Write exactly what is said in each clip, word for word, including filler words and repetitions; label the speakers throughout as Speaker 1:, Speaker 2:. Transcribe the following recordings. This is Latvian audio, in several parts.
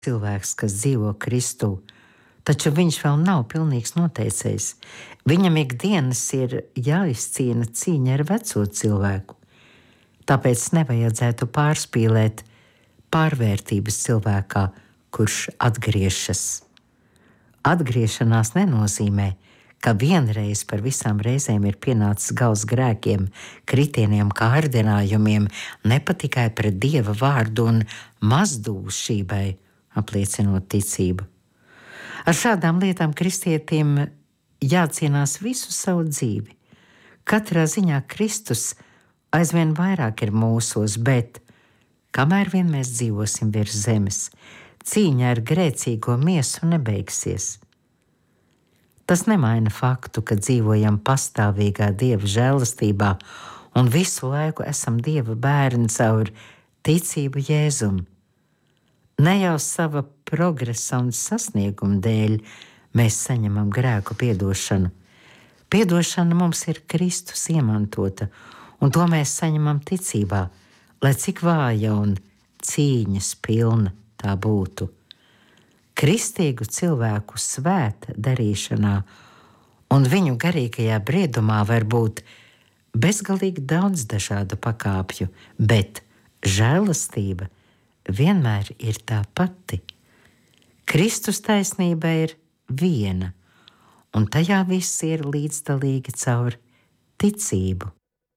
Speaker 1: cilvēks, kas dzīvo Kristū, taču viņš vēl nav pilnīgs noteicējs. Viņam ikdienas ir jāizcīna cīņa ar veco cilvēku. Tāpēc nevajadzētu pārspīlēt pārvērtības cilvēkā, kurš atgriežas. Atgriešanās nenozīmē, ka vienreiz par visām reizēm ir pienācis gals grēkiem, kritieniem, kārdinājumiem, nepatikai pret Dieva vārdu un mazdūšībai, apliecinot ticību. Ar šādām lietām kristietim jācīnās visu savu dzīvi. Katrā ziņā Kristus aizvien vairāk ir mūsos, bet kamēr vien mēs dzīvosim virs zemes, cīņa ar grēcīgo miesu nebeigsies. Tas nemaina faktu, ka dzīvojam pastāvīgā Dieva žēlastībā un visu laiku esam Dieva bērni caur ticību Jēzum. Ne jau sava progresa un sasnieguma dēļ mēs saņemam grēku piedošanu. Piedošana mums ir Kristus iemantota, un to mēs saņemam ticībā, lai cik vāja un cīņas pilna tā būtu. Kristīgu cilvēku svēta darīšanā un viņu garīgajā briedumā var būt bezgalīgi daudz dažādu pakāpju, bet žēlastība vienmēr ir tā pati. Kristus taisnība ir viena, un tajā viss ir līdzdalīgi caur ticību.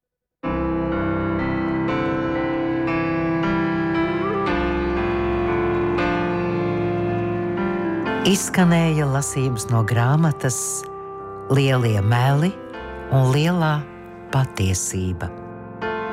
Speaker 1: Izskanēja lasījums no grāmatas Lielie meli un lielā patiesība.